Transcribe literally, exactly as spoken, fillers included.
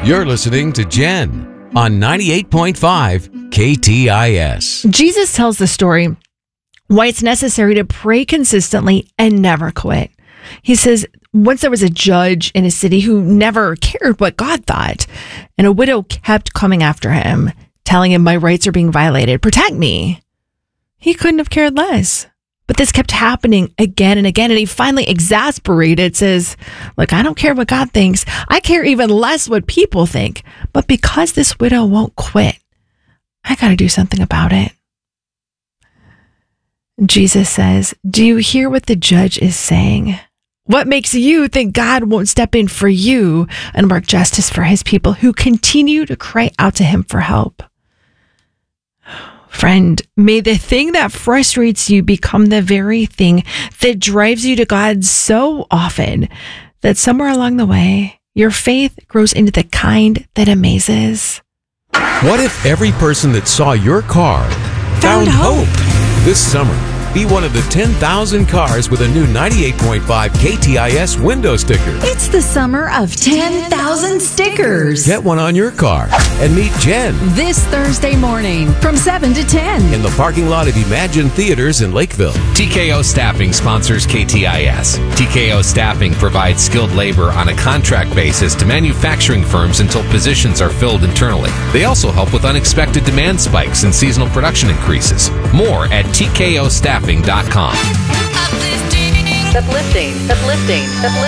You're listening to Jen on ninety-eight point five K T I S. Jesus tells the story why it's necessary to pray consistently and never quit. He says, once there was a judge in a city who never cared what God thought, and a widow kept coming after him, telling him, my rights are being violated. Protect me. He couldn't have cared less. But this kept happening again and again. And he finally, exasperated, says, look, I don't care what God thinks. I care even less what people think. But because this widow won't quit, I got to do something about it. Jesus says, do you hear what the judge is saying? What makes you think God won't step in for you and work justice for his people who continue to cry out to him for help? Friend, may the thing that frustrates you become the very thing that drives you to God so often that somewhere along the way, your faith grows into the kind that amazes. What if every person that saw your car found, Found hope? hope? This summer, be one of the ten thousand cars with a new ninety-eight point five K T I S window sticker. It's the summer of ten thousand stickers. Get one on your car and meet Jen This Thursday morning from seven to ten. in the parking lot of Imagine Theaters in Lakeville. T K O Staffing sponsors K T I S. T K O Staffing provides skilled labor on a contract basis to manufacturing firms until positions are filled internally. They also help with unexpected demand spikes and seasonal production increases. More at T K O staffing dot com. Uplifting, uplifting, uplifting, uplifting.